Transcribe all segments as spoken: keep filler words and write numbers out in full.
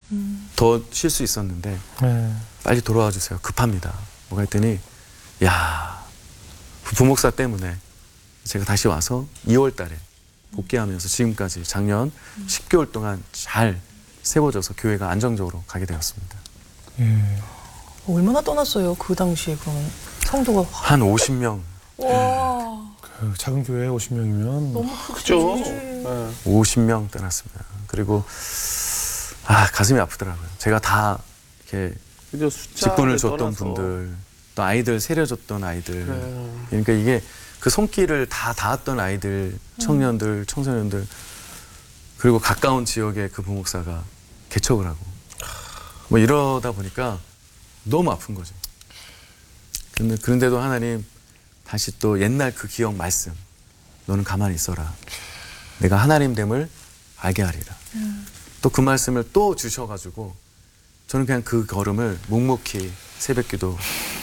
더 쉴 수 있었는데 네. 빨리 돌아와 주세요. 급합니다. 뭐가 했더니 야, 그 부목사 때문에 제가 다시 와서 이월 달에 복귀하면서 지금까지 작년 십 개월 동안 잘 세워져서 교회가 안정적으로 가게 되었습니다. 예. 얼마나 떠났어요 그 당시에 그러면 성도가. 한 오십 명, 와. 그 작은 교회에 오십 명이면 너무 그죠? 크죠. 네. 오십 명 떠났습니다. 그리고 아, 가슴이 아프더라고요. 제가 다 이렇게 그죠? 숫자를 직분을 줬던 떠나서. 분들, 또 아이들 세려줬던 아이들. 그래. 그러니까 이게 그 손길을 다 닿았던 아이들, 청년들, 청소년들, 그리고 가까운 지역에 그 부목사가 개척을 하고 뭐 이러다 보니까 너무 아픈 거죠. 근데 그런데도 하나님 다시 또 옛날 그 기억 말씀, 너는 가만히 있어라. 내가 하나님됨을 알게 하리라. 음. 또 그 말씀을 또 주셔가지고 저는 그냥 그 걸음을 묵묵히 새벽기도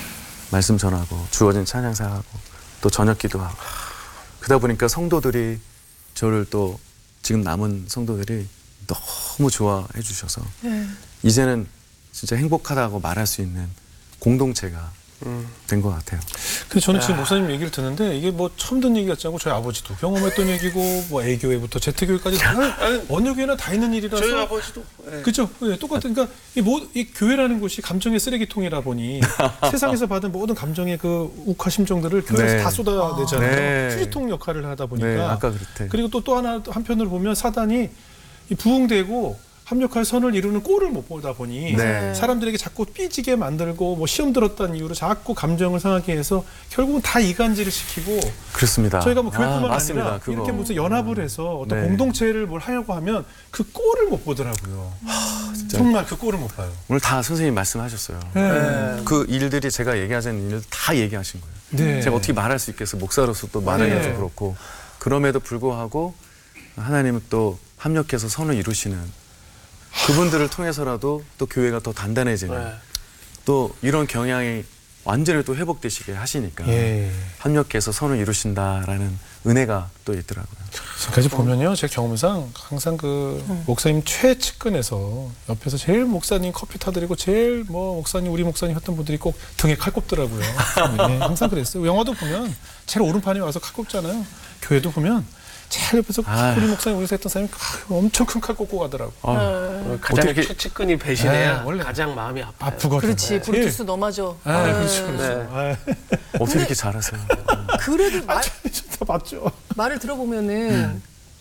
말씀 전하고 주어진 찬양사하고 또 저녁기도 하고 그러다 보니까 성도들이 저를 또 지금 남은 성도들이 너무 좋아해 주셔서 네. 이제는 진짜 행복하다고 말할 수 있는 공동체가 음. 된 것 같아요. 근데 저는 지금 목사님 얘기를 듣는데 이게 뭐 처음 듣는 얘기 같지 않고 저희 아버지도 경험했던 얘기고 뭐 A교회부터 Z교회까지 다 어느 교회나 다 있는 일이라서 저희 아버지도. 네. 그렇죠. 네, 똑같은 그러니까 이, 뭐, 이 교회라는 곳이 감정의 쓰레기통이라 보니 세상에서 받은 모든 감정의 그 욱하심정들을 교회에서 네. 다 쏟아내잖아요. 네. 휴지통 역할을 하다 보니까. 네, 아까 그랬대. 그리고 또 또 하나 한편으로 보면 사단이 이 부흥되고 합력할 선을 이루는 꼴을 못 보다 보니 네. 사람들에게 자꾸 삐지게 만들고 뭐 시험 들었다는 이유로 자꾸 감정을 상하게 해서 결국은 다 이간질을 시키고 그렇습니다. 저희가 뭐 교회뿐만 아, 맞습니다. 아니라 그거. 이렇게 무슨 연합을 해서 어떤 네. 공동체를 뭘 하려고 하면 그 꼴을 못 보더라고요. 진짜. 정말 그 꼴을 못 봐요. 오늘 다 선생님 말씀하셨어요. 네. 그 일들이 제가 얘기하자는 일들 다 얘기하신 거예요. 네. 제가 어떻게 말할 수 있겠어요. 목사로서 또 말하기가 네. 좀 그렇고 그럼에도 불구하고 하나님은 또 합력해서 선을 이루시는 그분들을 통해서라도 또 교회가 더 단단해지는 네. 또 이런 경향이 완전히 또 회복되시게 하시니까 예. 합력해서 선을 이루신다라는 은혜가 또 있더라고요. 지금까지 보면요, 제 경험상 항상 그 목사님 최측근에서 옆에서 제일 목사님 커피 타드리고 제일 뭐 목사님 우리 목사님 했던 분들이 꼭 등에 칼 꼽더라고요. 네, 항상 그랬어요. 영화도 보면 제일 오른판에 와서 칼 꼽잖아요. 교회도 보면 제일 옆에서 아유. 우리 목사님 우리서 했던 사람이 엄청 큰 칼 꼽고 가더라고. 아, 네. 가장 어떻게- 최측근이 배신해야 네, 원래 가장 마음이 아파요. 아프거든. 그렇지. 네. 브루투스 너마저. 아, 네. 그렇죠, 그렇죠. 아, 어떻게 이렇게 잘하세요? 그래도 말, 진짜 맞죠. 말을 들어보면은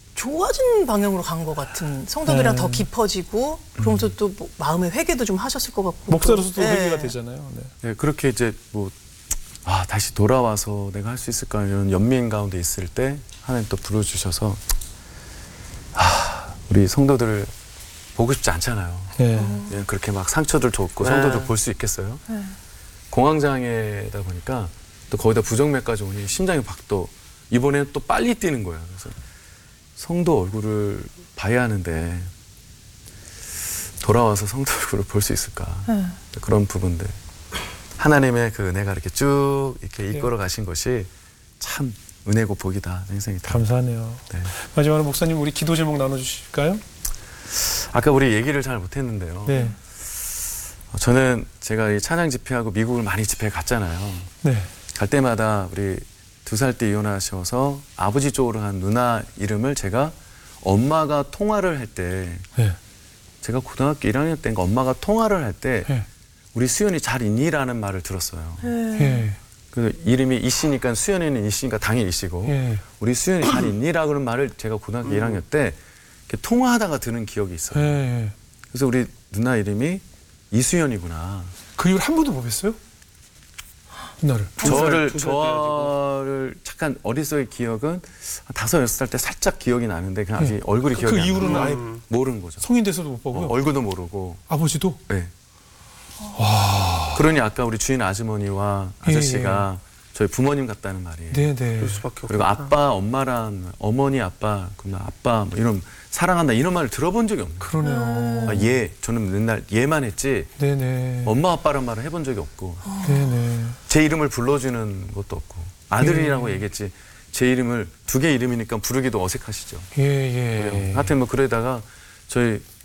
좋아진 방향으로 간 것 같은 성도들이랑 네. 더 깊어지고 그러면서 또 뭐 마음의 회개도 좀 하셨을 것 같고 목사로서도 네. 회개가 되잖아요. 네. 네, 그렇게 이제 뭐 아, 다시 돌아와서 내가 할 수 있을까 이런 연민 가운데 있을 때 하나님 또 불러주셔서 아, 우리 성도들을 보고 싶지 않잖아요. 네. 그냥 그렇게 막 상처들 줬고 네. 성도들 볼 수 있겠어요? 네. 공황장애다 보니까 또 거기다 부정맥까지 오니 심장이 박도 이번에는 또 빨리 뛰는 거예요. 그래서 성도 얼굴을 봐야 하는데 돌아와서 성도 얼굴을 볼 수 있을까? 네. 그런 부분들 하나님의 그 은혜가 이렇게 쭉 이렇게 이끌어 가신 것이 참 은혜고 복이다 생각이 듭니다. 감사하네요. 네. 마지막으로 목사님 우리 기도 제목 나눠주실까요? 아까 우리 얘기를 잘 못했는데요. 네. 어, 저는 제가 이 찬양 집회하고 미국을 많이 집회 갔잖아요. 네. 갈 때마다 우리 두 살 때 이혼하셔서 아버지 쪽으로 한 누나 이름을 제가 엄마가 통화를 할 때 네. 제가 고등학교 일 학년 때인가 엄마가 통화를 할 때 네. 우리 수연이 잘 있니라는 말을 들었어요. 네. 예. 그 이름이 이씨니까 수연이는 이씨니까 당연히 이씨고 예. 우리 수연이 잘 있니라 그런 말을 제가 고등학교 일 학년 때 이렇게 통화하다가 들은 기억이 있어요. 예. 그래서 우리 누나 이름이 이수연이구나. 그 이후로 한 번도 못 뵀어요? 누나를. 저를 두 살, 두 살 저를 잠깐 어릴 적의 기억은 한 다섯 여섯 살 때 살짝 기억이 나는데 그냥 아직 네. 얼굴이 그, 기억이 그 안 이후로는 나요. 아예 음. 모르는 거죠. 성인 돼서도 못 어, 보고요. 얼굴도 모르고. 아버지도? 네. 그러니 아까 우리 주인 아주머니와 아저씨가 저희 부모님 같다는 말이에요. 네네. 그럴 수밖에 없고. 그리고 아빠, 엄마란 어머니, 아빠, 그러면 아빠 뭐 이런 사랑한다 이런 말을 들어본 적이 없는 거예요. 그러네요. 아, 얘, 저는 맨날 얘만 했지 네네. 엄마, 아빠란 말을 해본 적이 없고 네네. 제 이름을 불러주는 것도 없고 아들이라고 예. 얘기했지 제 이름을 두 개 이름이니까 부르기도 어색하시죠. 예, 예. 하여튼 뭐 그러다가 저희